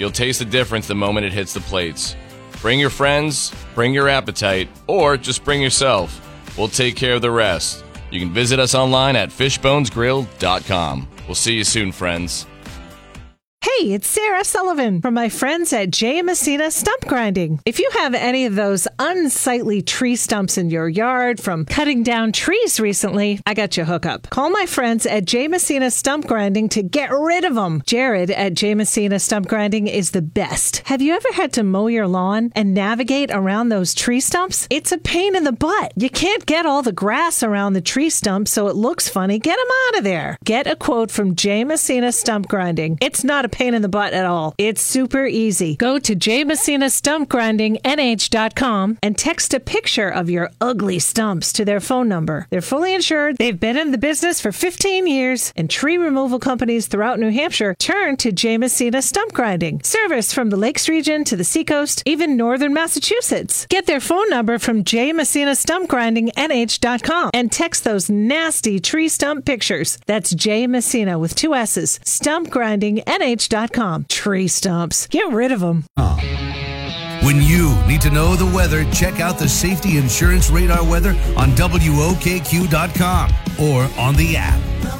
You'll taste the difference the moment it hits the plates. Bring your friends, bring your appetite, or just bring yourself. We'll take care of the rest. You can visit us online at fishbonesgrill.com. We'll see you soon, friends. Hey, it's Sarah Sullivan from my friends at J. Messina Stump Grinding. If you have any of those unsightly tree stumps in your yard from cutting down trees recently, I got you hook up. Call my friends at J. Messina Stump Grinding to get rid of them. Jared at J. Messina Stump Grinding is the best. Have you ever had to mow your lawn and navigate around those tree stumps? It's a pain in the butt. You can't get all the grass around the tree stump so it looks funny. Get them out of there. Get a quote from J. Messina Stump Grinding. It's not a pain in the butt at all. It's super easy. Go to jmessinastumpgrindingnh.com and text a picture of your ugly stumps to their phone number. They're fully insured. They've been in the business for 15 years, and tree removal companies throughout New Hampshire turn to J. Messina Stump Grinding. Service from the Lakes region to the Seacoast, even northern Massachusetts. Get their phone number from jmessinastumpgrindingnh.com and text those nasty tree stump pictures. That's J. Messina with 2 S's. Stumpgrindingnh.com. Tree stumps. Get rid of them. When you need to know the weather, check out the Safety Insurance Radar weather on WOKQ.com or on the app.